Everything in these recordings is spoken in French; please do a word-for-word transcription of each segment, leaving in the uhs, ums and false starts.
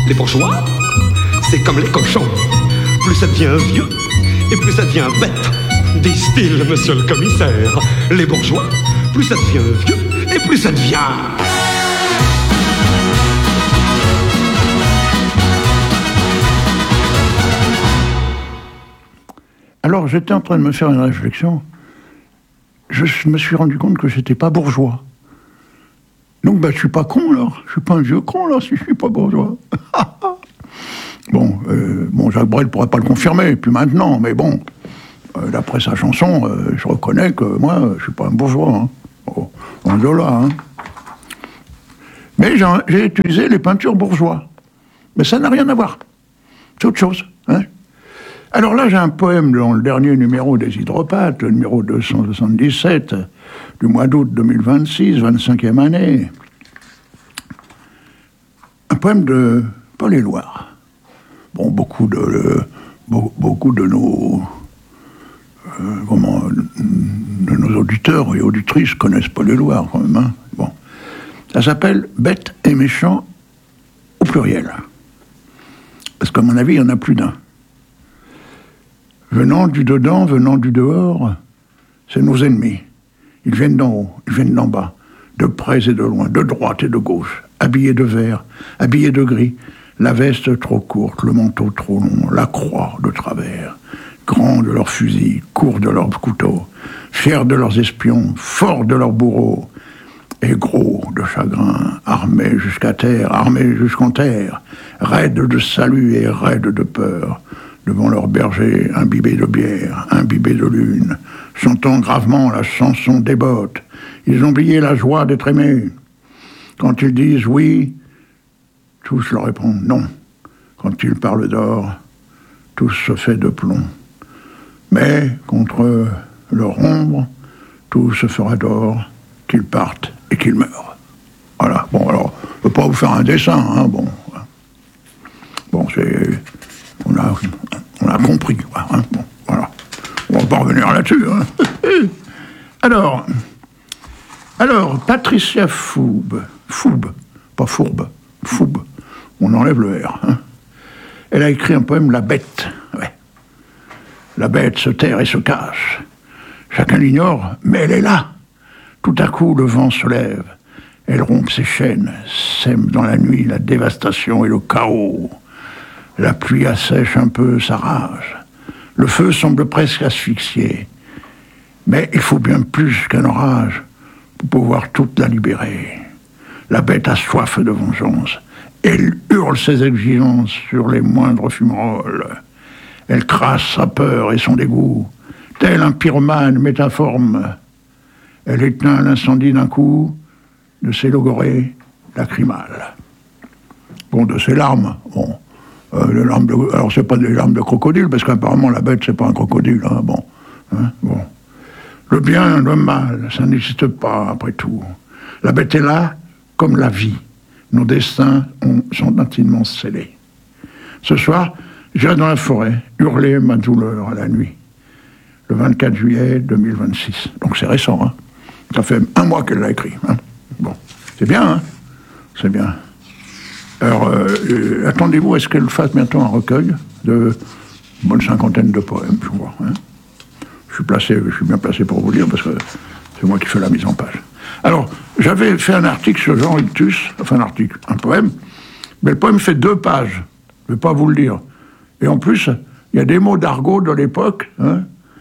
Les bourgeois, c'est comme les cochons. Plus ça devient vieux, et plus ça devient bête. Disent-ils, monsieur le commissaire. Les bourgeois, plus ça devient vieux, et plus ça devient... Alors, j'étais en train de me faire une réflexion. Je me suis rendu compte que j'étais pas bourgeois. Donc, ben, je suis pas con, alors. Je suis pas un vieux con, alors, si je suis pas bourgeois. bon, euh, bon, Jacques Brel pourrait pas le confirmer, puis maintenant, mais bon, euh, d'après sa chanson, euh, je reconnais que moi, euh, je suis pas un bourgeois. Hein. Oh, loin de là, hein. Mais j'ai utilisé les peintures bourgeois. Mais ça n'a rien à voir. C'est autre chose, hein. Alors là, j'ai un poème dans le dernier numéro des Hydropathes, le numéro deux cent soixante-dix-sept, du mois d'août deux mille vingt-six, vingt-cinquième année. Un poème de Paul Éluard. Bon, beaucoup de, de beaucoup de nos, euh, comment, de nos auditeurs et auditrices connaissent Paul Éluard quand même. Hein. Bon, ça s'appelle Bête et méchant au pluriel, parce qu'à mon avis, il y en a plus d'un. Venant du dedans, venant du dehors, c'est nos ennemis. Ils viennent d'en haut, ils viennent d'en bas, de près et de loin, de droite et de gauche, habillés de vert, habillés de gris, la veste trop courte, le manteau trop long, la croix de travers, grands de leurs fusils, courts de leurs couteaux, fiers de leurs espions, forts de leurs bourreaux, et gros de chagrin, armés jusqu'à terre, armés jusqu'en terre, raides de salut et raides de peur, devant leur berger, imbibés de bière, imbibés de lune, chantant gravement la chanson des bottes. Ils ont oublié la joie d'être aimés. Quand ils disent oui, tous leur répondent non. Quand ils parlent d'or, tout se fait de plomb. Mais contre leur ombre, tout se fera d'or, qu'ils partent et qu'ils meurent. Voilà. Bon, alors, je ne peux pas vous faire un dessin, hein, bon. Bon, c'est... On a, on a compris, quoi, hein, bon, voilà. On va pas revenir là-dessus, hein. Alors, alors, Patricia Foube, Foube, pas Fourbe, Foube, on enlève le R, hein. Elle a écrit un poème, La Bête, ouais. La bête se terre et se cache. Chacun l'ignore, mais elle est là. Tout à coup, le vent se lève. Elle rompt ses chaînes, sème dans la nuit la dévastation et le chaos. La pluie assèche un peu sa rage. Le feu semble presque asphyxié. Mais il faut bien plus qu'un orage pour pouvoir toute la libérer. La bête a soif de vengeance. Elle hurle ses exigences sur les moindres fumerolles. Elle crasse sa peur et son dégoût. Tel un pyromane métaforme, elle éteint l'incendie d'un coup de ses logorées lacrymales. Bon, de ses larmes, bon. Euh, les larmes de, alors, c'est pas des larmes de crocodile, parce qu'apparemment, la bête, c'est pas un crocodile, hein, bon. Hein, bon. Le bien, le mal, ça n'existe pas, après tout. La bête est là, comme la vie. Nos destins ont, sont intimement scellés. Ce soir, j'irai dans la forêt, hurler ma douleur à la nuit. Le vingt-quatre juillet deux mille vingt-six. Donc c'est récent, hein. Ça fait un mois qu'elle l'a écrit, hein. Bon, c'est bien, hein. C'est bien. Alors, euh, euh, attendez-vous à ce qu'elle fasse bientôt un recueil de une bonne cinquantaine de poèmes, je crois. Hein. Je suis placé, je suis bien placé pour vous lire, parce que c'est moi qui fais la mise en page. Alors, j'avais fait un article sur Jean Rictus, enfin un article, un poème, mais le poème fait deux pages. Je ne vais pas vous le lire. Et en plus, il y a des mots d'argot de l'époque, hein,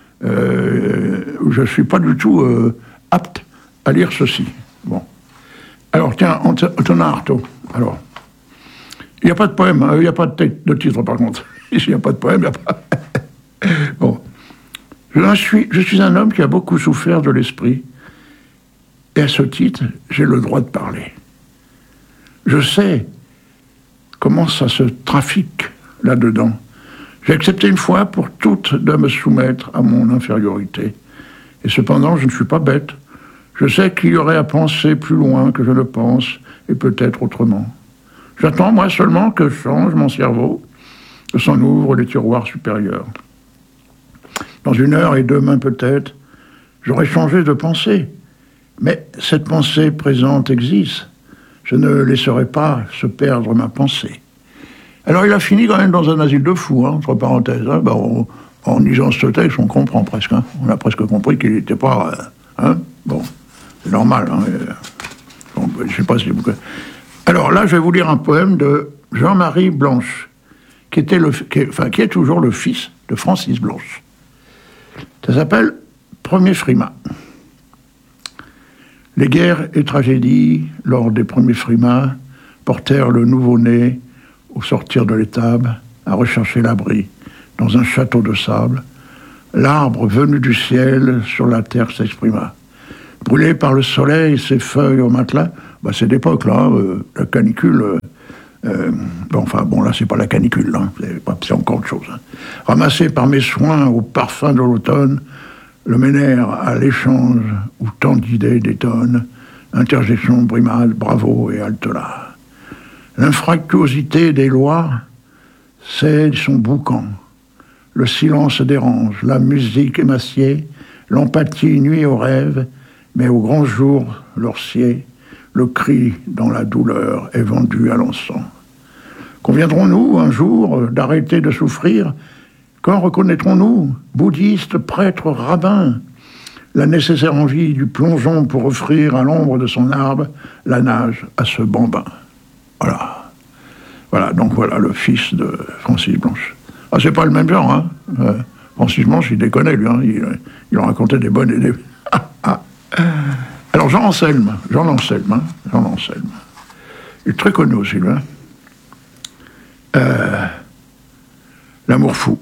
euh, où je ne suis pas du tout euh, apte à lire ceci. Bon. Alors, tiens, Antonin Artaud. Alors, il n'y a pas de poème, il n'y a pas de, de titre, par contre. Ici, il n'y a pas de poème, il n'y a pas... Bon. Je suis, je suis un homme qui a beaucoup souffert de l'esprit. Et à ce titre, j'ai le droit de parler. Je sais comment ça se trafique là-dedans. J'ai accepté une fois pour toutes de me soumettre à mon infériorité. Et cependant, je ne suis pas bête. Je sais qu'il y aurait à penser plus loin que je ne pense, et peut-être autrement. J'attends, moi, seulement que change mon cerveau, que s'en ouvrent les tiroirs supérieurs. Dans une heure et demain peut-être, j'aurai changé de pensée. Mais cette pensée présente existe. Je ne laisserai pas se perdre ma pensée. Alors, il a fini quand même dans un asile de fous, hein, entre parenthèses. Hein. Ben, on, en lisant ce texte, on comprend presque. Hein. On a presque compris qu'il n'était pas... Euh, hein. Bon, c'est normal. Hein. Bon, je sais pas si... Alors là, je vais vous lire un poème de Jean-Marie Blanche, qui, était le, qui, est, enfin, qui est toujours le fils de Francis Blanche. Ça s'appelle « Premier frimas ». Les guerres et tragédies, lors des premiers frimas, portèrent le nouveau-né, au sortir de l'étable, à rechercher l'abri, dans un château de sable. L'arbre venu du ciel, sur la terre s'exprima. Brûlé par le soleil, ses feuilles au matelas, bah c'est d'époque, là, euh, la canicule... Euh, euh, bon, enfin, bon, là, c'est pas la canicule, là, c'est, pas, c'est encore autre chose. Hein. Ramassé par mes soins au parfum de l'automne, le ménère à l'échange où tant d'idées détonnent, interjection, brimade, bravo et halte-là. L'infractuosité des lois cède son boucan. Le silence dérange, la musique émaciée, l'empathie nuit aux rêves, mais au grand jour, l'orcier, le cri dans la douleur est vendu à l'encens. Conviendrons-nous un jour d'arrêter de souffrir? Quand reconnaîtrons-nous, bouddhistes, prêtres, rabbins, la nécessaire envie du plongeon pour offrir à l'ombre de son arbre la nage à ce bambin? Voilà. Voilà, donc voilà le fils de Francis Blanche. Ah, c'est pas le même genre, hein. Euh, Francis Blanche, il déconnait, lui, hein. Il, il en racontait des bonnes et des... Ah, ah. Alors, Jean Anselme, Jean Anselme, hein, Jean Anselme. Il est très connu aussi, lui, hein. Euh, L'amour fou.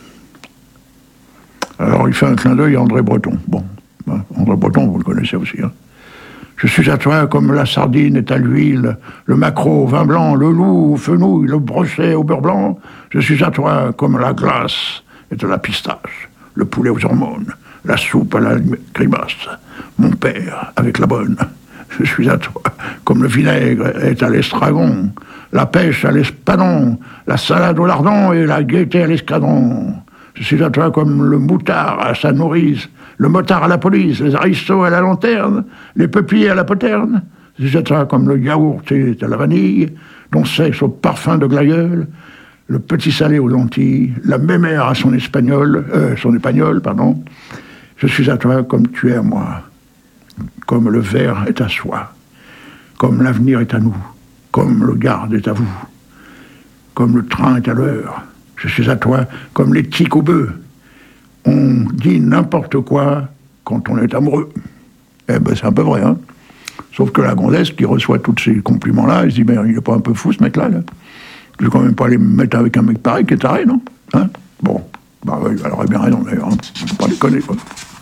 Alors, il fait un clin d'œil à André Breton. Bon, hein, André Breton, vous le connaissez aussi, hein. Je suis à toi comme la sardine est à l'huile, le maquereau au vin blanc, le loup au fenouil, le brochet au beurre blanc. Je suis à toi comme la glace est à la pistache, le poulet aux hormones, la soupe à la grimace. Mon père avec la bonne. Je suis à toi comme le vinaigre est à l'estragon, la pêche à l'espadon, la salade au lardon et la gaieté à l'escadron. Je suis à toi comme le moutard à sa nourrice, le motard à la police, les aristos à la lanterne, les peupliers à la poterne. Je suis à toi comme le yaourt est à la vanille, ton sexe au parfum de glaïeul, le petit salé aux lentilles, la mémère à son espagnol, euh, son épagnol, pardon. Je suis à toi comme tu es à moi, comme le verre est à soi, comme l'avenir est à nous, comme le garde est à vous, comme le train est à l'heure. Je suis à toi comme les tiques au bœuf. On dit n'importe quoi quand on est amoureux. Eh ben, c'est un peu vrai, hein. Sauf que la gonzesse qui reçoit tous ces compliments-là, elle se dit, mais il n'est pas un peu fou, ce mec-là, là. Je vais quand même pas aller me mettre avec un mec pareil qui est taré, non? Hein? Bon, bah oui, elle aurait bien raison, d'ailleurs, hein. Faut pas déconner, quoi.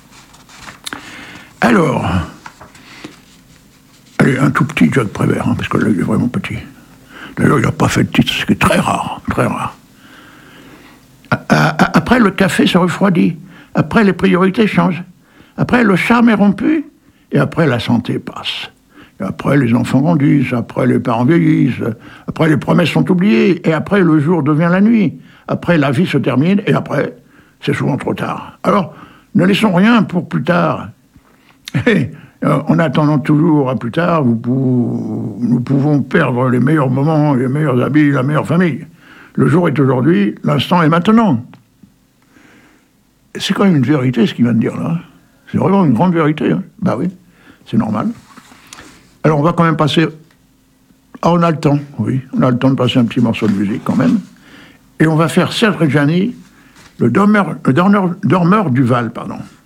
Alors, allez, un tout petit Jacques Prévert, hein, parce que là, il est vraiment petit. D'ailleurs, il n'a pas fait de titre, ce qui est très rare, très rare. Après, le café se refroidit. Après, les priorités changent. Après, le charme est rompu. Et après, la santé passe. Et après, les enfants grandissent. Après, les parents vieillissent. Après, les promesses sont oubliées. Et après, le jour devient la nuit. Après, la vie se termine. Et après, c'est souvent trop tard. Alors, ne laissons rien pour plus tard. Et, euh, en attendant toujours à plus tard, vous pou- nous pouvons perdre les meilleurs moments, les meilleurs habits, la meilleure famille. Le jour est aujourd'hui, l'instant est maintenant. C'est quand même une vérité, ce qu'il vient de dire là. C'est vraiment une grande vérité. Hein. Bah oui, c'est normal. Alors on va quand même passer... Ah, on a le temps, oui. On a le temps de passer un petit morceau de musique quand même. Et on va faire Serge Reggiani, le dormeur, le dormeur, dormeur du Val, pardon.